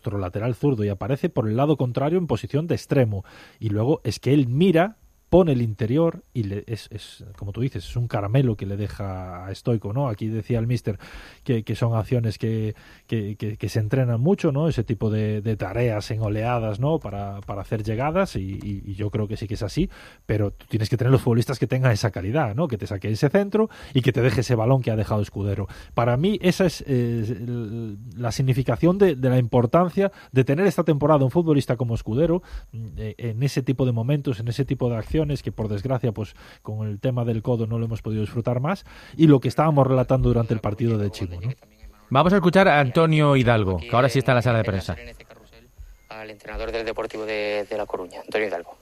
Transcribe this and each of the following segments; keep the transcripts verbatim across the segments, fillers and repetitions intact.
nuestro lateral zurdo y aparece por el lado contrario en posición de extremo. Y luego es que él mira, pone el interior y le, es, es, como tú dices, es un caramelo que le deja a Stoico, ¿no? Aquí decía el míster que, que son acciones que, que, que, que se entrenan mucho, ¿no? Ese tipo de, de tareas en oleadas, ¿no? Para, para hacer llegadas y, y, y yo creo que sí que es así, pero tú tienes que tener los futbolistas que tengan esa calidad, ¿no? Que te saque ese centro y que te deje ese balón que ha dejado Escudero. Para mí esa es eh, la significación de, de la importancia de tener esta temporada un futbolista como Escudero eh, en ese tipo de momentos, en ese tipo de acciones que por desgracia pues con el tema del codo no lo hemos podido disfrutar más, y lo que estábamos relatando durante el partido de Chimo, ¿no? Vamos a escuchar a Antonio Hidalgo, que ahora sí está en la sala de prensa. Al entrenador del Deportivo de, de La Coruña, Antonio Hidalgo.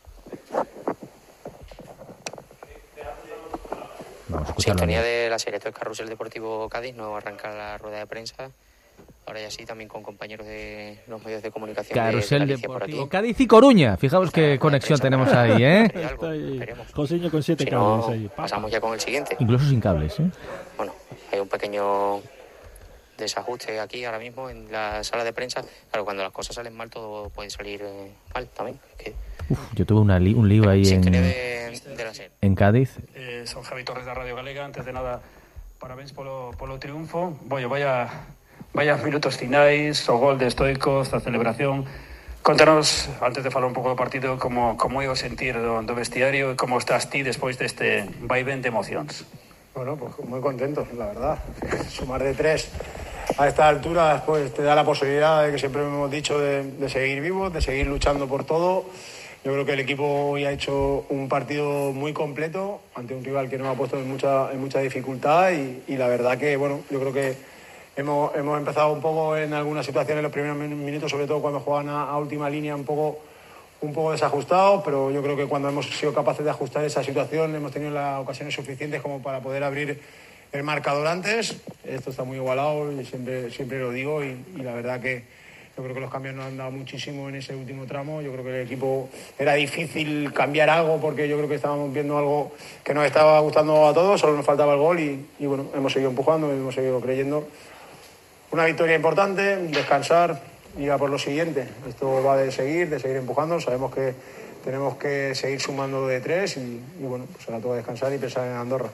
Vamos a escucharlo. Sintonía de la serie, esto es Carrusel Deportivo Cádiz, no arranca la rueda de prensa. Ahora ya sí, también con compañeros de los medios de comunicación. Carrusel de Deportivo Cádiz y Coruña. Fijaos qué conexión tenemos ahí, ¿eh? Joséño con siete si cables no, ahí. Pasamos ya con el siguiente. Incluso sin cables, ¿eh? Bueno, hay un pequeño desajuste aquí ahora mismo en la sala de prensa. Claro, cuando las cosas salen mal, todo puede salir eh, mal también. ¿Qué? Uf, yo tuve una li un lío ahí en, de, de la serie. en Cádiz. Eh, son Javi Torres da Radio Galega. Antes de nada, parabéns polo, polo triunfo. Voy, vaya... Vaya minutos finais, o gol de Stoico, esta celebración. Contanos, antes de falar un pouco do partido, como, como é o sentir do, do vestiario e como estás ti despois deste vaivén de emocións. Bueno, pues muy contentos, la verdad. Sumar de tres a esta altura pues te da la posibilidad de que siempre hemos dicho de, de seguir vivos, de seguir luchando por todo. Yo creo que el equipo hoy ha hecho un partido muy completo ante un rival que nos ha puesto en mucha, en mucha dificultad y, y la verdad que, bueno, yo creo que Hemos, hemos empezado un poco en algunas situaciones en los primeros minutos, sobre todo cuando jugaban a, a última línea, un poco, un poco desajustados, pero yo creo que cuando hemos sido capaces de ajustar esa situación hemos tenido las ocasiones suficientes como para poder abrir el marcador antes. Esto está muy igualado y siempre, siempre lo digo y, y la verdad que yo creo que los cambios nos han dado muchísimo en ese último tramo. Yo creo que el equipo era difícil cambiar algo porque yo creo que estábamos viendo algo que nos estaba gustando a todos, solo nos faltaba el gol y, y bueno, hemos seguido empujando, hemos seguido creyendo. Una victoria importante, descansar y a por lo siguiente. Esto va de seguir, de seguir empujando. Sabemos que tenemos que seguir sumando de tres y, y bueno, pues ahora toca descansar y pensar en Andorra.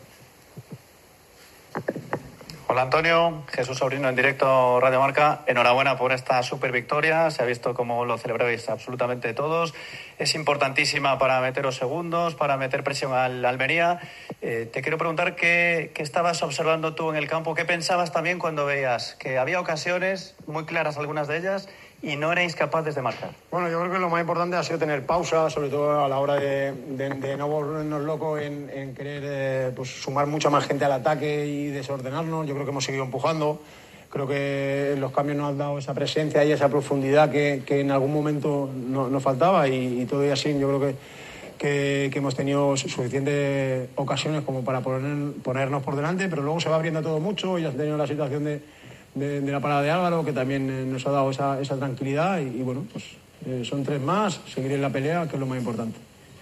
Hola Antonio, Jesús Sobrino en directo Radio Marca. Enhorabuena por esta super victoria. Se ha visto cómo lo celebráis absolutamente todos. Es importantísima para meter los segundos, para meter presión al Almería. Eh, te quiero preguntar qué, qué estabas observando tú en el campo, qué pensabas también cuando veías que había ocasiones, muy claras algunas de ellas, y no erais capaces de marcar. Bueno, yo creo que lo más importante ha sido tener pausa, sobre todo a la hora de, de, de no volvernos locos en, en querer eh, pues, sumar mucha más gente al ataque y desordenarnos. Yo creo que hemos seguido empujando. Creo que los cambios nos han dado esa presencia y esa profundidad que, que en algún momento no, nos faltaba y, y todo y así yo creo que, que, que hemos tenido suficientes ocasiones como para poner, ponernos por delante, pero luego se va abriendo todo mucho. Ya has tenido la situación de De, de la parada de Álvaro, que también eh, nos ha dado esa, esa tranquilidad y, y bueno, pues eh, son tres más, seguir en la pelea, que es lo más importante.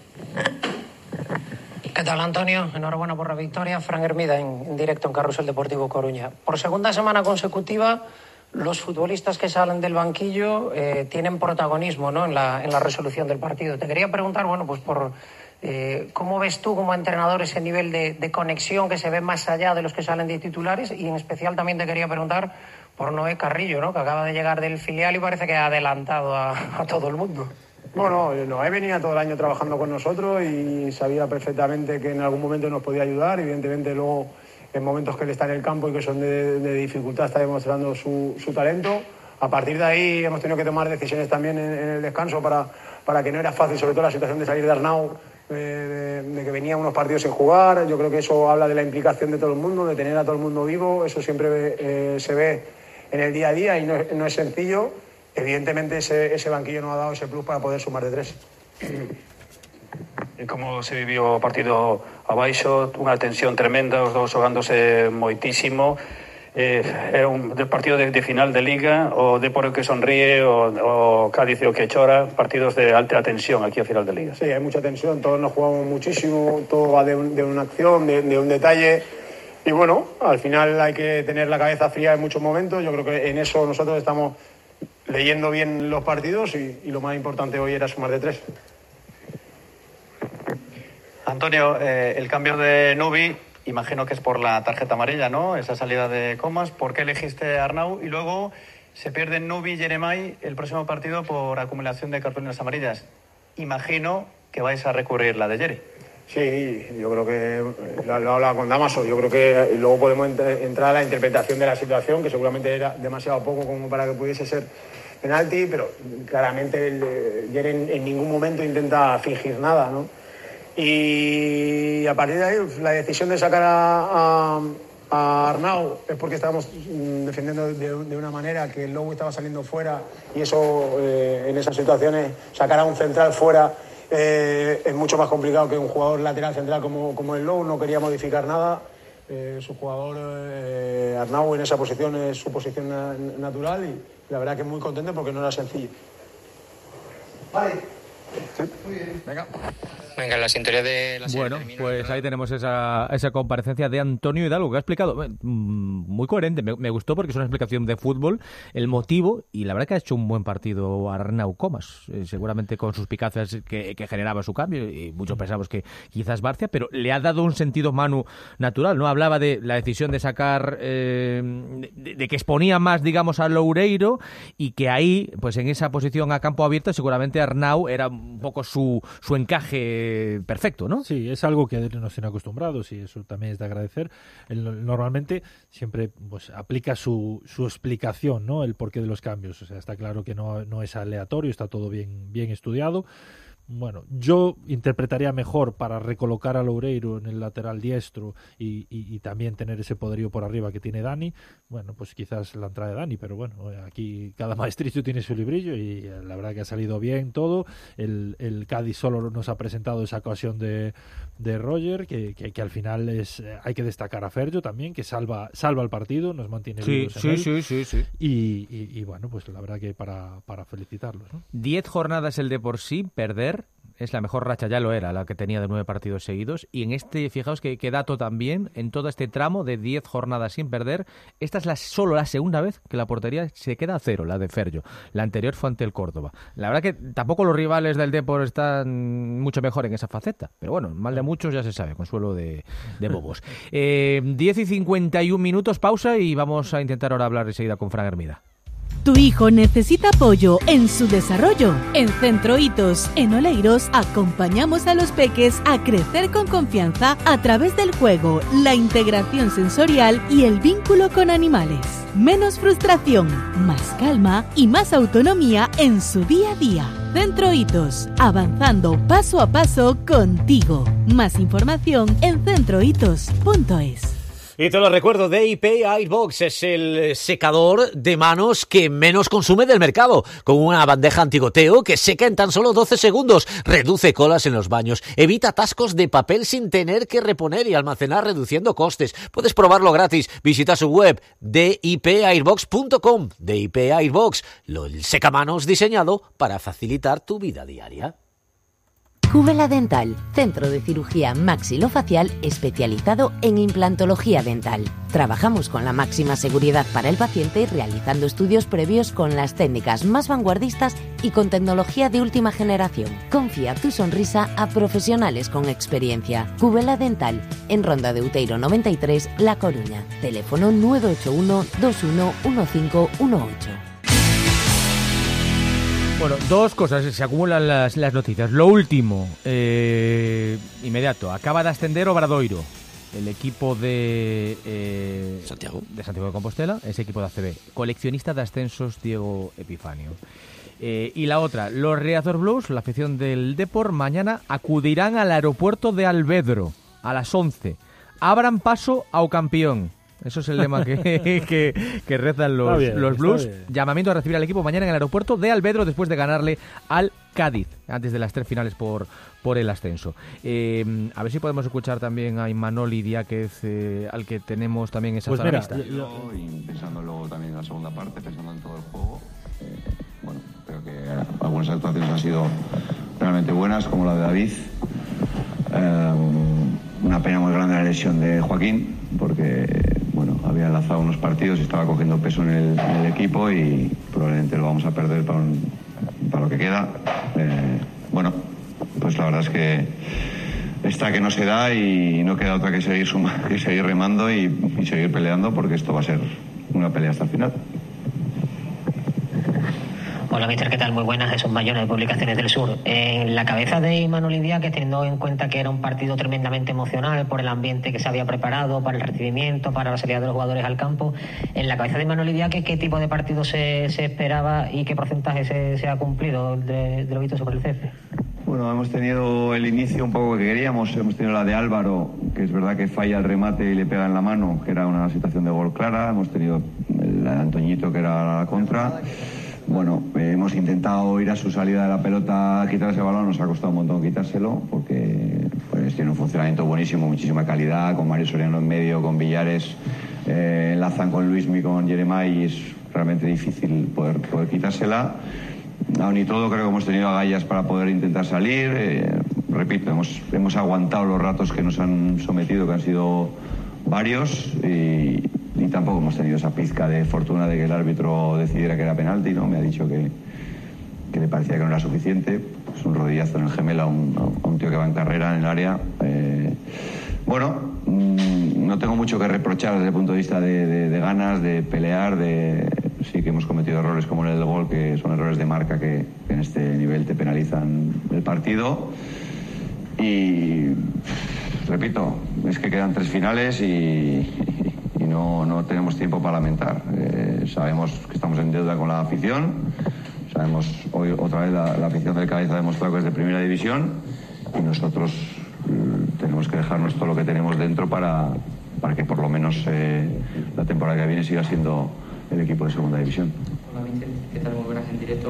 ¿Qué tal, Antonio? Enhorabuena por la victoria. Fran Hermida en, en directo en Carrusel Deportivo Coruña. Por segunda semana consecutiva, los futbolistas que salen del banquillo eh, tienen protagonismo, ¿no?, en la, en la resolución del partido. Te quería preguntar, bueno, pues por eh, cómo ves tú como entrenador ese nivel de, de conexión que se ve más allá de los que salen de titulares, y en especial también te quería preguntar por Noé Carrillo, ¿no?, que acaba de llegar del filial y parece que ha adelantado a, a todo el mundo. Bueno, Noé venía todo el año trabajando con nosotros y sabía perfectamente que en algún momento nos podía ayudar. Evidentemente luego en momentos que él está en el campo y que son de, de dificultad está demostrando su, su talento. A partir de ahí hemos tenido que tomar decisiones también en, en el descanso para, para que no era fácil, sobre todo la situación de salir de Arnau, de, de, de que venía unos partidos sin jugar. Yo creo que eso habla de la implicación de todo el mundo, de tener a todo el mundo vivo. Eso siempre eh, se ve en el día a día y no, no es sencillo. Evidentemente ese, ese banquillo nos ha dado ese plus para poder sumar de tres. E como se viviu o partido abaixo, unha tensión tremenda, os dous xogándose moitísimo. Eh, era un partido de, de final de Liga, o Depor que sonríe, o, o Cádiz o que chora, partidos de alta tensión aquí ao final de Liga. Sí, hay mucha tensión, todos nos jugamos muchísimo, todo va de, un, de una acción, de, de un detalle. Y bueno, al final hay que tener la cabeza fría en muchos momentos. Yo creo que en eso nosotros estamos leyendo bien los partidos y, y lo más importante hoy era sumar de tres. Antonio, eh, el cambio de Nubi, imagino que es por la tarjeta amarilla, ¿no? Esa salida de Comas. ¿Por qué elegiste a Arnau? Y luego se pierden Nubi y Jeremai el próximo partido por acumulación de cartulinas amarillas. Imagino que vais a recurrir la de Jerry. Sí, yo creo que lo, lo hablaba con Damaso. Yo creo que luego podemos ent- entrar a la interpretación de la situación, que seguramente era demasiado poco como para que pudiese ser penalti, pero claramente el Jerry en, en ningún momento intenta fingir nada, ¿no? Y a partir de ahí, la decisión de sacar a, a, a Arnau es porque estábamos defendiendo de, de una manera que el Lobo estaba saliendo fuera y eso, eh, en esas situaciones, sacar a un central fuera eh, es mucho más complicado que un jugador lateral central como, como el Lobo. No quería modificar nada. Eh, su jugador eh, Arnau en esa posición es su posición na- natural y la verdad que muy contento porque no era sencillo. Vale. Sí. Muy bien. Venga. Venga, en la sintonía de la Bueno, pues ahí tenemos esa, esa comparecencia de Antonio Hidalgo, que ha explicado, eh, muy coherente, me, me gustó porque es una explicación de fútbol, el motivo, y la verdad que ha hecho un buen partido Arnau Comas, eh, seguramente con sus picazas que, que generaba su cambio, y muchos pensamos que quizás Barcia, pero le ha dado un sentido Manu natural, ¿no? Hablaba de la decisión de sacar, eh, de, de que exponía más, digamos, a Loureiro, y que ahí, pues en esa posición a campo abierto, seguramente Arnau era un poco su, su encaje perfecto, ¿no? Sí, es algo que nos tiene acostumbrados y eso también es de agradecer. Él normalmente siempre pues aplica su, su explicación, ¿no? El porqué de los cambios. O sea, está claro que no, no es aleatorio, está todo bien, bien estudiado. Bueno, yo interpretaría mejor para recolocar a Loureiro en el lateral diestro y, y, y también tener ese poderío por arriba que tiene Dani. Bueno, pues quizás la entrada de Dani, pero bueno, aquí cada maestrillo tiene su librillo y la verdad que ha salido bien todo. El, el Cádiz solo nos ha presentado esa ocasión de, de Roger, que, que, que al final es hay que destacar a Ferjo también, que salva salva el partido, nos mantiene sí, vivos sí, en él. sí, sí, sí. Y, y, y bueno, pues la verdad que para, para felicitarlos, ¿no? Diez jornadas el de por sí, perder es la mejor racha, ya lo era, la que tenía de nueve partidos seguidos. Y en este, fijaos que, que dato también, en todo este tramo de diez jornadas sin perder, esta es la, solo la segunda vez que la portería se queda a cero, la de Ferjo. La anterior fue ante el Córdoba. La verdad que tampoco los rivales del Depor están mucho mejor en esa faceta, pero bueno, mal de muchos ya se sabe, consuelo de, de bobos. Eh, diez y cincuenta y un minutos, pausa y vamos a intentar ahora hablar enseguida con Fran Hermida. Tu hijo necesita apoyo en su desarrollo. En Centro Hitos, en Oleiros, acompañamos a los peques a crecer con confianza a través del juego, la integración sensorial y el vínculo con animales. Menos frustración, más calma y más autonomía en su día a día. Centro Hitos, avanzando paso a paso contigo. Más información en centrohitos punto es. Y te lo recuerdo, D I P Airbox es el secador de manos que menos consume del mercado, con una bandeja antigoteo que seca en tan solo doce segundos, reduce colas en los baños, evita atascos de papel sin tener que reponer y almacenar reduciendo costes. Puedes probarlo gratis, visita su web d i p airbox punto com. D I P Airbox, lo, el secamanos diseñado para facilitar tu vida diaria. Cubela Dental, centro de cirugía maxilofacial especializado en implantología dental. Trabajamos con la máxima seguridad para el paciente realizando estudios previos con las técnicas más vanguardistas y con tecnología de última generación. Confía tu sonrisa a profesionales con experiencia. Cubela Dental, en Ronda de Outeiro noventa y tres, La Coruña. Teléfono nueve ocho uno, dos uno uno cinco uno ocho. Bueno, dos cosas, se acumulan las, las noticias. Lo último, eh, inmediato, acaba de ascender Obradoiro, el equipo de eh, Santiago. de Santiago de Compostela, ese equipo de A C B. Coleccionista de ascensos Diego Epifanio. Eh, y la otra, los Riazor Blues, la afición del Depor, mañana acudirán al aeropuerto de Alvedro a las once. Abran paso ao campeón. Eso es el lema que, que, que rezan los, bien, los Blues. Llamamiento a recibir al equipo mañana en el aeropuerto de Alvedro después de ganarle al Cádiz antes de las tres finales por, por el ascenso. Eh, a ver si podemos escuchar también a Imanol Idiáquez, eh, al que tenemos también esa pues zona mira, vista. Yo, y pensando luego también en la segunda parte, pensando en todo el juego, eh, bueno, creo que algunas actuaciones han sido realmente buenas, como la de David. Eh, una pena muy grande la lesión de Joaquín, porque bueno, había enlazado unos partidos y estaba cogiendo peso en el, en el equipo y probablemente lo vamos a perder para, un, para lo que queda. Eh, bueno, pues la verdad es que está que no se da y no queda otra que seguir, suma, que seguir remando y, y seguir peleando, porque esto va a ser una pelea hasta el final. Hola, mister, ¿qué tal? Muy buenas, Jesús Mayona, de Publicaciones del Sur. En la cabeza de Imanol Idiáquez, teniendo en cuenta que era un partido tremendamente emocional por el ambiente que se había preparado, para el recibimiento, para la salida de los jugadores al campo, en la cabeza de Imanol Idiáquez, ¿qué tipo de partido se, se esperaba y qué porcentaje se, se ha cumplido de, de lo visto sobre el césped? Bueno, hemos tenido el inicio un poco que queríamos. Hemos tenido la de Álvaro, que es verdad que falla el remate y le pega en la mano, que era una situación de gol clara. Hemos tenido la de Antoñito, que era la contra. Bueno, eh, hemos intentado ir a su salida de la pelota, quitarse el balón. Nos ha costado un montón quitárselo, porque pues, tiene un funcionamiento buenísimo, muchísima calidad, con Mario Soriano en medio, con Villares, eh, enlazan con Luismi, con Jeremai, y es realmente difícil poder, poder quitársela. Aún y todo, creo que hemos tenido agallas para poder intentar salir. Eh, repito, hemos, hemos aguantado los ratos que nos han sometido, que han sido varios, y, y tampoco hemos tenido esa pizca de fortuna de que el árbitro decidiera que era penalti, ¿no? Me ha dicho que, que le parecía que no era suficiente. Es un rodillazo en el gemelo a un, a un tío que va en carrera en el área. Eh, bueno, mmm, no tengo mucho que reprochar desde el punto de vista de, de, de ganas, de pelear, de... Sí que hemos cometido errores como el del gol, que son errores de marca que, que en este nivel te penalizan el partido. Y repito, es que quedan tres finales y, y no, no tenemos tiempo para lamentar. Eh, sabemos que estamos en deuda con la afición. Sabemos, hoy otra vez la, la afición del Cádiz ha demostrado que es de primera división, y nosotros eh, tenemos que dejarnos todo lo que tenemos dentro para, para que por lo menos eh, la temporada que viene siga siendo el equipo de segunda división. Hola, Mister, ¿qué tal? Muy buenas en directo.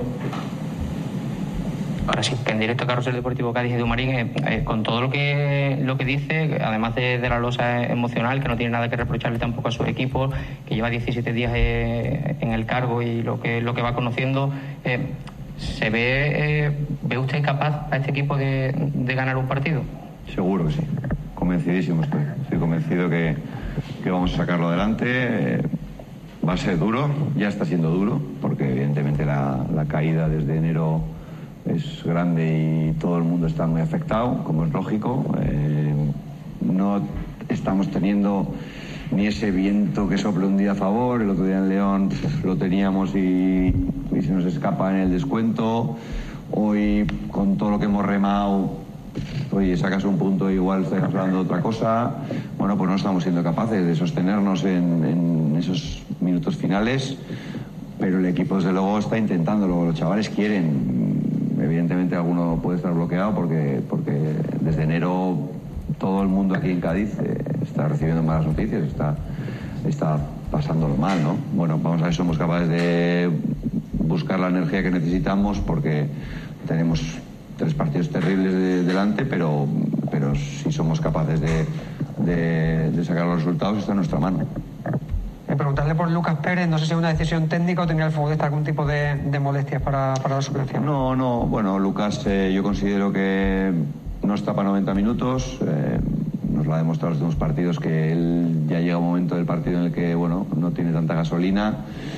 Ahora sí, que en directo Carrusel Deportivo Cádiz y Dumarín, eh, eh, con todo lo que lo que dice, además de, de la losa emocional, que no tiene nada que reprocharle tampoco a su equipo, que lleva diecisiete días eh, en el cargo y lo que lo que va conociendo, eh, ¿se ve, eh, ve usted capaz a este equipo de, de ganar un partido? Seguro que sí, convencidísimo estoy. Estoy convencido que, que vamos a sacarlo adelante. Eh, Va a ser duro, ya está siendo duro, porque evidentemente la, la caída desde enero es grande y todo el mundo está muy afectado, como es lógico. Eh, no estamos teniendo ni ese viento que sople un día a favor. El otro día en León lo teníamos y, y se nos escapa en el descuento. Hoy, con todo lo que hemos remado, oye, sacas un punto y igual estás hablando de otra cosa. Bueno, pues no estamos siendo capaces de sostenernos en, en esos minutos finales, pero el equipo desde luego está intentándolo. Los chavales quieren. Evidentemente alguno puede estar bloqueado porque, porque desde enero todo el mundo aquí en Cádiz eh, está recibiendo malas noticias, está, está pasándolo mal, ¿no? Bueno, vamos a ver si somos capaces de buscar la energía que necesitamos, porque tenemos tres partidos terribles de, delante, pero, pero si somos capaces de, de, de sacar los resultados, está en nuestra mano. Eh, preguntarle por Lucas Pérez, no sé si es una decisión técnica o tendría el futbolista algún tipo de, de molestias para, para la suplencia. No, no, bueno, Lucas eh, yo considero que no está para noventa minutos. Eh, nos lo ha demostrado en los últimos partidos que él ya llega un momento del partido en el que, bueno, no tiene tanta gasolina.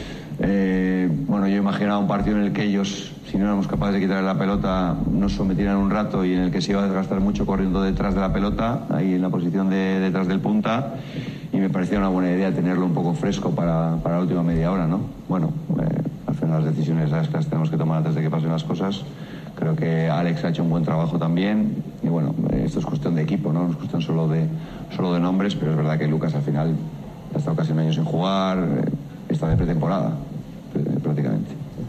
Eh, bueno, yo imaginaba un partido en el que ellos, si no éramos capaces de quitarle la pelota, nos sometieran un rato y en el que se iba a desgastar mucho corriendo detrás de la pelota, ahí en la posición de detrás del punta, y me parecía una buena idea tenerlo un poco fresco para, para la última media hora, ¿no? Bueno, eh, al final las decisiones las tenemos que tomar antes de que pasen las cosas. Creo que Alex ha hecho un buen trabajo también, y bueno, esto es cuestión de equipo, ¿no? No es cuestión solo de, solo de nombres, pero es verdad que Lucas al final ha estado casi un año sin jugar, eh, está de pretemporada, eh, prácticamente.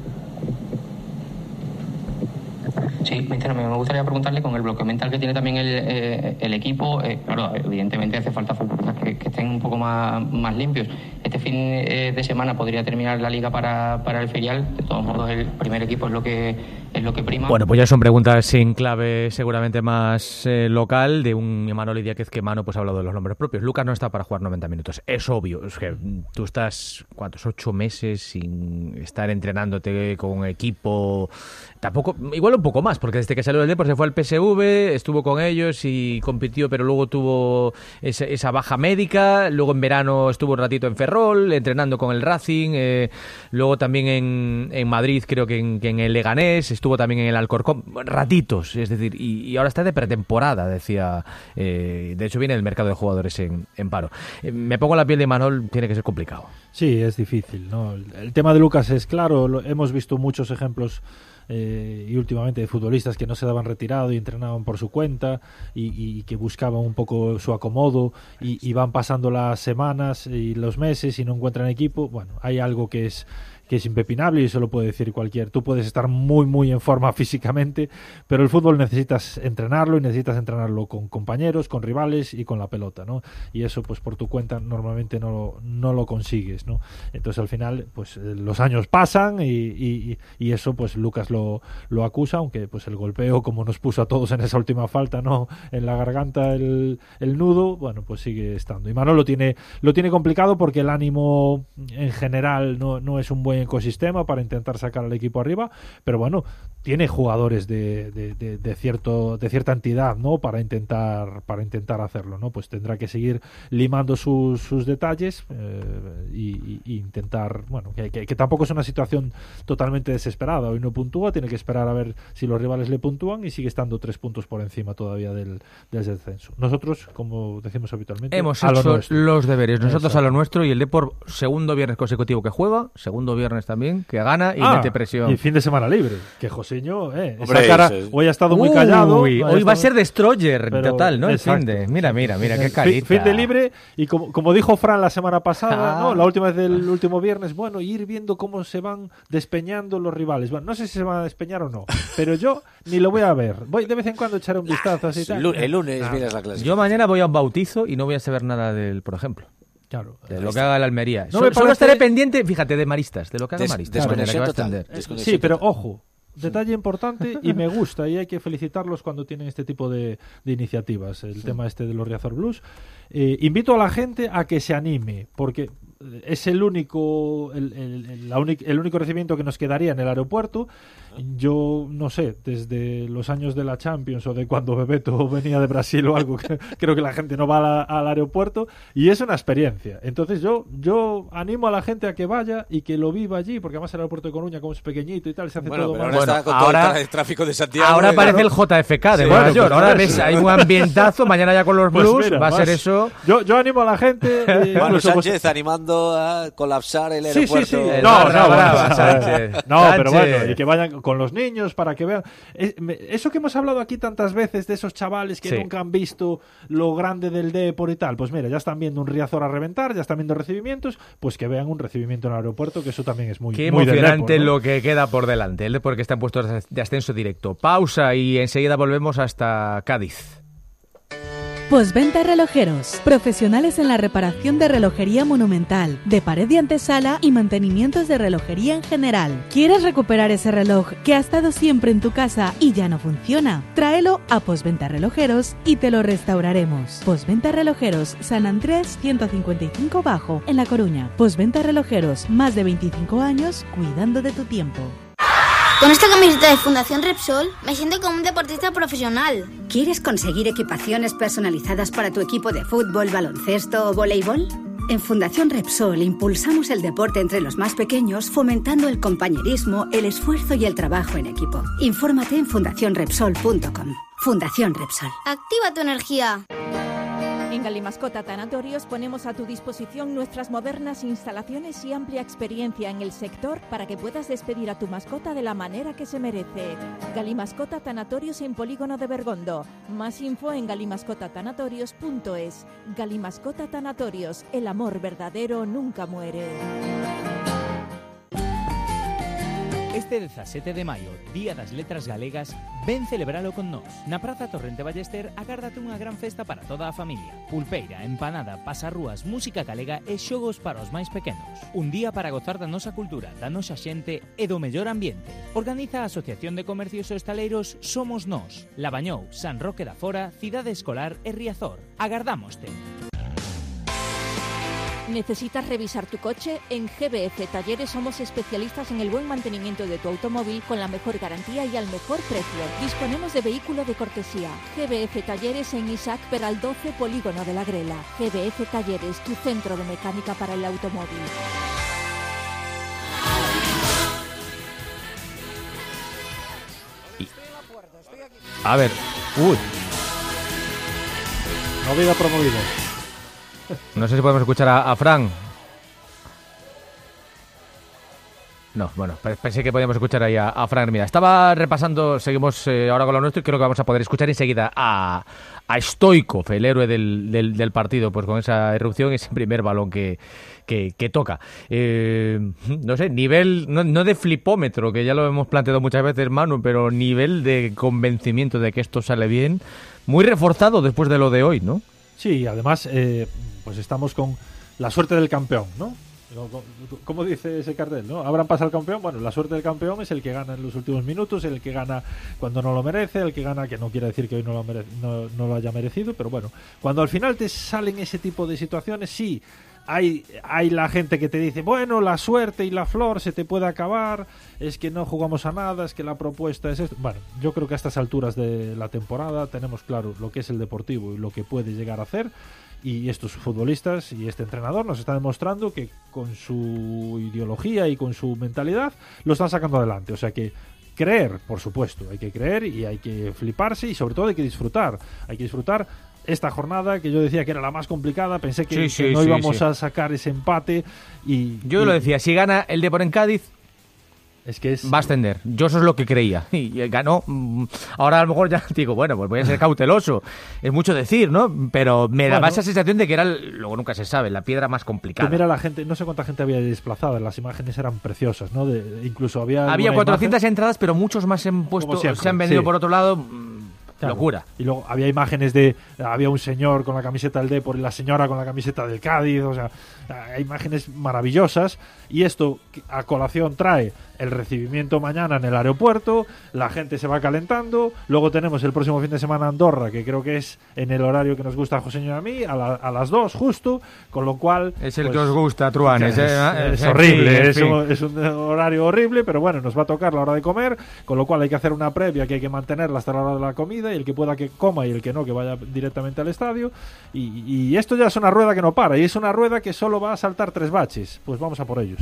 Sí, mister, me gustaría preguntarle, con el bloqueo mental que tiene también el, eh, el equipo, eh, claro, evidentemente hace falta futbolistas que, que estén un poco más, más limpios. este fin eh, de semana podría terminar la liga para, para el filial. De todos modos, el primer equipo es lo que es lo que prima. Bueno, pues ya son preguntas sin clave seguramente más eh, local de un Imanol Idiáquez que Mano pues ha hablado de los nombres propios. Lucas no está para jugar noventa minutos, es obvio. Es que tú estás, ¿cuántos? Ocho meses sin estar entrenándote con un equipo. Tampoco, igual un poco más, porque desde que salió del Depor se fue al P S V, estuvo con ellos y compitió, pero luego tuvo esa, esa baja médica. Luego en verano estuvo un ratito en Ferrol, entrenando con el Racing. Eh, luego también en, en Madrid, creo que en, que en el Leganés. Estuvo también en el Alcorcón, ratitos, es decir, y, y ahora está de pretemporada, decía. Eh, de hecho, viene el mercado de jugadores en, en paro. Eh, me pongo la piel de Imanol, tiene que ser complicado. Sí, es difícil, ¿no? El, el tema de Lucas es claro, lo, hemos visto muchos ejemplos eh, y últimamente de futbolistas que no se daban retirado y entrenaban por su cuenta y, y que buscaban un poco su acomodo y, y van pasando las semanas y los meses y no encuentran equipo. Bueno, hay algo que es que es impepinable y eso lo puede decir cualquier. Tú puedes estar muy muy en forma físicamente, pero el fútbol necesitas entrenarlo y necesitas entrenarlo con compañeros, con rivales y con la pelota, ¿no? Y eso pues por tu cuenta normalmente no, no lo consigues, ¿no? Entonces al final pues los años pasan y, y, y eso pues Lucas lo, lo acusa, aunque pues el golpeo, como nos puso a todos en esa última falta, ¿no? En la garganta el, el nudo, bueno, pues sigue estando. Y Manolo lo tiene, lo tiene complicado porque el ánimo en general no, no es un buen ecosistema para intentar sacar al equipo arriba, pero bueno, tiene jugadores de, de, de, de cierto de cierta entidad, ¿no? Para intentar para intentar hacerlo, ¿no? Pues tendrá que seguir limando sus, sus detalles eh, y, y, y intentar, bueno, que, que, que tampoco es una situación totalmente desesperada. Hoy no puntúa, tiene que esperar a ver si los rivales le puntúan y sigue estando tres puntos por encima todavía del, del descenso. Nosotros, como decimos habitualmente, hemos a hecho lo los deberes, nosotros Exacto. a lo nuestro, y el Depor segundo viernes consecutivo que juega, segundo viernes también, que gana y ah, mete presión. Y fin de semana libre, que Joseño, eh, Hombre, esa cara, es... hoy ha estado muy callado. Uy, hoy va a ser destroyer pero, total, ¿no? El exacto. fin de, mira, mira, mira, qué carita. Fin, fin de libre, y como, como dijo Fran la semana pasada, ah. ¿no? La última vez del último viernes, bueno, ir viendo cómo se van despeñando los rivales. Bueno, no sé si se van a despeñar o no, pero yo ni lo voy a ver. Voy de vez en cuando a echar un vistazo así. Tal. El lunes nah. miras la clase. Yo mañana voy a un bautizo y no voy a saber nada del, por ejemplo. Claro, de lo que haga la Almería. No so, parece... Solo estaré pendiente, fíjate, de Maristas, de lo que haga Des, Maristas. Desconexión que total. Desconexión sí, pero total. ojo, detalle importante y me gusta y hay que felicitarlos cuando tienen este tipo de, de iniciativas. El sí. tema este de los Riazor Blues. Eh, invito a la gente a que se anime, porque es el único el, el, el, la unic, el único recibimiento que nos quedaría en el aeropuerto. Yo no sé, desde los años de la Champions o de cuando Bebeto venía de Brasil o algo, que, creo que la gente no va a la, al aeropuerto y es una experiencia. Entonces yo yo animo a la gente a que vaya y que lo viva allí, porque además el aeropuerto de Coruña, como es pequeñito y tal, se hace bueno, todo pero más. ahora Bueno, está con ahora, todo el tráfico de Santiago. Ahora de... parece el J F K de sí, Nueva bueno, York. pues Ahora ves, ves, hay un ambientazo, mañana ya con los Blues, pues mira, va a vas, ser eso. Yo, yo animo a la gente. Eh, Manu Sánchez pues, animando a colapsar el sí, aeropuerto. Sí, sí, sí. El No, barra no, brava, bueno, Sánchez. no, Sánchez. pero bueno, y que vayan con los niños para que vean. Eso que hemos hablado aquí tantas veces de esos chavales que sí. nunca han visto lo grande del Depor y tal, pues mira, ya están viendo un Riazor a reventar, ya están viendo recibimientos, pues que vean un recibimiento en el aeropuerto, que eso también es muy Qué muy emocionante del Depor, ¿no? lo que queda por delante, el Depor que está en puestos de ascenso directo. Pausa y enseguida volvemos hasta Cádiz. Postventa Relojeros, profesionales en la reparación de relojería monumental, de pared y antesala y mantenimientos de relojería en general. ¿Quieres recuperar ese reloj que ha estado siempre en tu casa y ya no funciona? Tráelo a Postventa Relojeros y te lo restauraremos. Postventa Relojeros, San Andrés ciento cincuenta y cinco Bajo, en La Coruña. Postventa Relojeros, más de veinticinco años cuidando de tu tiempo. Con esta camiseta de Fundación Repsol me siento como un deportista profesional. ¿Quieres conseguir equipaciones personalizadas para tu equipo de fútbol, baloncesto o voleibol? En Fundación Repsol impulsamos el deporte entre los más pequeños, fomentando el compañerismo, el esfuerzo y el trabajo en equipo. Infórmate en fundación repsol punto com. Fundación Repsol. Activa tu energía. En Galimascota Tanatorios ponemos a tu disposición nuestras modernas instalaciones y amplia experiencia en el sector para que puedas despedir a tu mascota de la manera que se merece. Galimascota Tanatorios en Polígono de Bergondo. Más info en galimascota tanatorios punto es. Galimascota Tanatorios, el amor verdadero nunca muere. Este dezasete de maio, Día das Letras Galegas, ven celebralo con nós. Na Praza Torrente Ballester agárdate unha gran festa para toda a familia. Pulpeira, empanada, pasarrúas, música galega e xogos para os máis pequenos. Un día para gozar da nosa cultura, da nosa xente e do mellor ambiente. Organiza a Asociación de Comercios e Hostaleiros Somos Nós, Labañou, San Roque da Fora, Cidade Escolar e Riazor. Agardámoste. ¿Necesitas revisar tu coche? En G B F Talleres somos especialistas en el buen mantenimiento de tu automóvil con la mejor garantía y al mejor precio. Disponemos de vehículo de cortesía. G B F Talleres en Isaac Peral doce, Polígono de la Grela. G B F Talleres, tu centro de mecánica para el automóvil. A ver, uy. Movida promovida. No sé si podemos escuchar a, a Fran. No, bueno, pensé que podíamos escuchar ahí a, a Fran Hermida. Estaba repasando, seguimos eh, ahora con lo nuestro y creo que vamos a poder escuchar enseguida a, a Stoichkov, el héroe del, del, del partido, pues con esa irrupción, ese primer balón que, que, que toca. Eh, no sé, nivel, no, no de flipómetro, que ya lo hemos planteado muchas veces, Manu, pero nivel de convencimiento de que esto sale bien, muy reforzado después de lo de hoy, ¿no? Sí, además, eh, pues estamos con la suerte del campeón, ¿no? ¿Cómo dice ese cartel, no? ¿Habrán pasado el campeón? Bueno, la suerte del campeón es el que gana en los últimos minutos, el que gana cuando no lo merece, el que gana, que no quiere decir que hoy no lo, mere- no, no lo haya merecido, pero bueno, cuando al final te salen ese tipo de situaciones, sí, hay, hay la gente que te dice, bueno, la suerte y la flor se te puede acabar, es que no jugamos a nada, es que la propuesta es esto. Bueno, yo creo que a estas alturas de la temporada tenemos claro lo que es el Deportivo y lo que puede llegar a hacer, y estos futbolistas y este entrenador nos están demostrando que con su ideología y con su mentalidad lo están sacando adelante. O sea que creer, por supuesto, hay que creer y hay que fliparse y sobre todo hay que disfrutar. Hay que disfrutar esta jornada que yo decía que era la más complicada. Pensé que, sí, sí, que no sí, íbamos sí. a sacar ese empate. Y yo y, lo decía, si gana el Depor en Cádiz, es que es... va a ascender. Yo eso es lo que creía. Y ganó. Ahora a lo mejor ya digo, bueno, pues voy a ser cauteloso. Es mucho decir, ¿no? Pero me daba bueno, esa sensación de que era, luego nunca se sabe, la piedra más complicada. Mira la gente, no sé cuánta gente había desplazada, las imágenes eran preciosas, ¿no? De, incluso había... Había cuatrocientas imagen, entradas, pero muchos más se han puesto, siempre, se han vendido sí. por otro lado. Claro. Locura. Y luego había imágenes de... Había un señor con la camiseta del Depor y la señora con la camiseta del Cádiz. O sea, hay imágenes maravillosas. Y esto a colación trae el recibimiento mañana en el aeropuerto. La gente se va calentando. Luego tenemos el próximo fin de semana Andorra, que creo que es en el horario que nos gusta a José y a mí, a, la, a las dos justo. Con lo cual... Es el pues, que os gusta, Truanes. Es, ¿eh? es, es horrible. Es un, es un horario horrible, pero bueno, nos va a tocar la hora de comer. Con lo cual hay que hacer una previa que hay que mantenerla hasta la hora de la comida. Y el que pueda que coma y el que no, que vaya directamente al estadio. Y, y esto ya es una rueda que no para. Y es una rueda que solo va a saltar tres baches. Pues vamos a por ellos.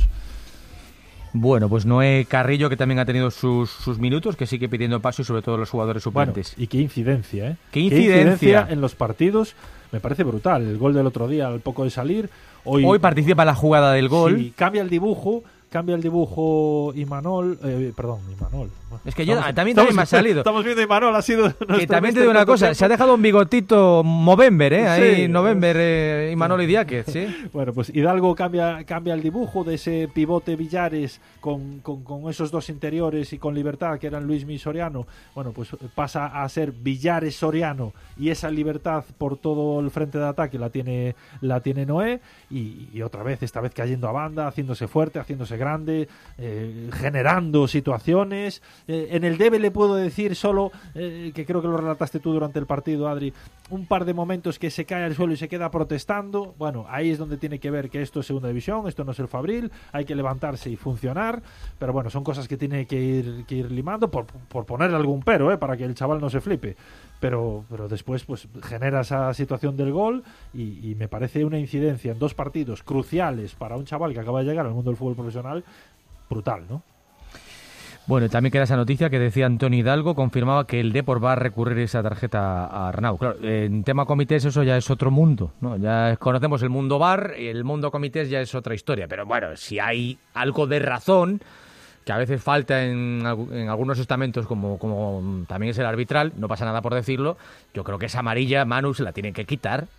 Bueno, pues Noé Carrillo, que también ha tenido sus, sus minutos, que sigue pidiendo paso, y sobre todo los jugadores suplentes. Bueno, y qué incidencia, ¿eh? ¿Qué incidencia? ¿Qué incidencia en los partidos? Me parece brutal. El gol del otro día, al poco de salir. Hoy, hoy participa en la jugada del gol. Sí, cambia el dibujo. Cambia el dibujo Imanol, eh, perdón, Imanol. Es que yo estamos, también, estamos, también me ha salido. Estamos viendo Imanol, ha sido. Que también te digo una cosa, tiempo. Se ha dejado un bigotito Movember, ¿eh? Ahí, sí, November, eh, Imanol y Diáquez, ¿sí? Bueno, pues Hidalgo cambia, cambia el dibujo de ese pivote Villares con, con, con esos dos interiores y con libertad, que eran Luismi y Soriano. Bueno, pues pasa a ser Villares Soriano, y esa libertad por todo el frente de ataque la tiene, la tiene Noé, y, y otra vez, esta vez cayendo a banda, haciéndose fuerte, haciéndose grande, eh, generando situaciones. Eh, en el debe le puedo decir solo, eh, que creo que lo relataste tú durante el partido, Adri, un par de momentos que se cae al suelo y se queda protestando. Bueno, ahí es donde tiene que ver que esto es segunda división, esto no es el Fabril, hay que levantarse y funcionar, pero bueno, son cosas que tiene que ir, que ir limando, por, por ponerle algún pero, eh, para que el chaval no se flipe, pero, pero después pues genera esa situación del gol, y, y me parece una incidencia en dos partidos cruciales para un chaval que acaba de llegar al mundo del fútbol profesional brutal, ¿no? Bueno, también queda esa noticia que decía Antonio Hidalgo, confirmaba que el Depor va a recurrir esa tarjeta a Arnau. Claro, en tema comités eso ya es otro mundo, ¿no? Ya conocemos el mundo V A R, y el mundo comités ya es otra historia, pero bueno, si hay algo de razón, que a veces falta en, en algunos estamentos, como, como también es el arbitral, no pasa nada por decirlo, yo creo que esa amarilla, Manu, se la tienen que quitar.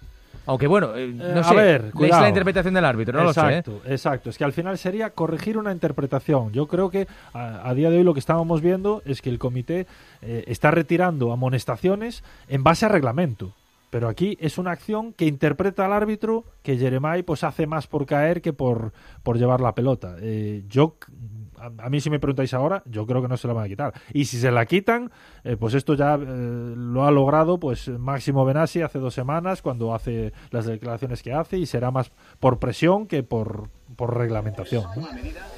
Aunque bueno, eh, no Eh, sé, a ver, es cuidado. la interpretación del árbitro, no exacto, lo sé. ¿eh? Exacto, es que al final sería corregir una interpretación. Yo creo que a, a día de hoy lo que estábamos viendo es que el comité eh, está retirando amonestaciones en base a reglamento. Pero aquí es una acción que interpreta al árbitro que Jeremai pues hace más por caer que por, por llevar la pelota. Eh, yo a, a mí si me preguntáis ahora, yo creo que no se la van a quitar. Y si se la quitan, eh, pues esto ya eh, lo ha logrado pues Máximo Benassi hace dos semanas cuando hace las declaraciones que hace, y será más por presión que por, por reglamentación, ¿no?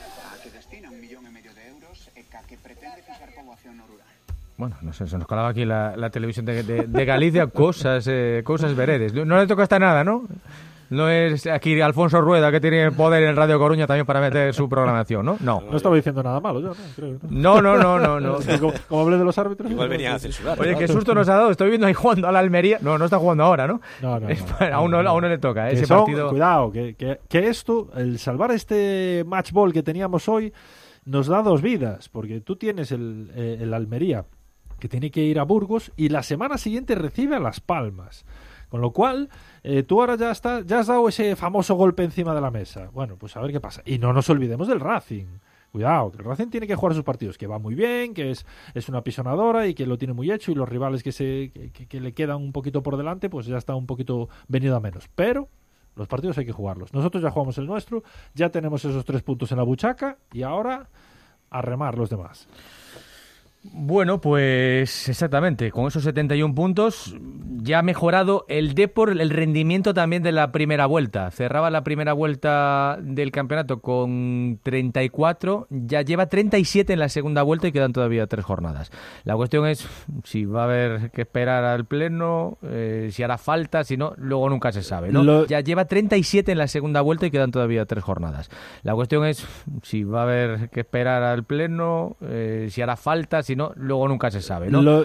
Bueno, no sé, se nos colaba aquí la, la televisión de, de, de Galicia, cosas eh, cosas veredes. No le toca hasta nada, ¿no? No es aquí Alfonso Rueda que tiene poder en Radio Coruña también para meter su programación, ¿no? No. No estaba diciendo nada malo yo, ¿no? Creo, ¿no? No, no, no, no. no. Como, como hablé de los árbitros. Igual venía a censurar. Oye, qué susto nos ha dado. Estoy viendo ahí jugando a la Almería. No, no está jugando ahora, ¿no? No, no. no, no a, uno, a uno le toca, ¿eh? Ese son, partido. Cuidado, que, que, que esto, el salvar este match ball que teníamos hoy, nos da dos vidas. Porque tú tienes el, eh, el Almería, que tiene que ir a Burgos, y la semana siguiente recibe a Las Palmas. Con lo cual, eh, tú ahora ya, está, ya has dado ese famoso golpe encima de la mesa. Bueno, pues a ver qué pasa. Y no nos olvidemos del Racing. Cuidado, que el Racing tiene que jugar sus partidos, que va muy bien, que es, es una pisonadora y que lo tiene muy hecho, y los rivales que, se, que, que le quedan un poquito por delante, pues ya está un poquito venido a menos. Pero los partidos hay que jugarlos. Nosotros ya jugamos el nuestro, ya tenemos esos tres puntos en la buchaca, y ahora a remar los demás. Bueno, pues exactamente, con esos setenta y un puntos ya ha mejorado el Depor, el rendimiento también de la primera vuelta. Cerraba la primera vuelta del campeonato con treinta y cuatro, ya lleva treinta y siete en la segunda vuelta y quedan todavía tres jornadas. La cuestión es si va a haber que esperar al pleno, eh, si hará falta, si no, luego nunca se sabe, ¿no? Lo... Ya lleva treinta y siete en la segunda vuelta y quedan todavía tres jornadas. La cuestión es si va a haber que esperar al pleno, eh, si hará falta, si no, luego nunca se sabe, ¿no? Lo,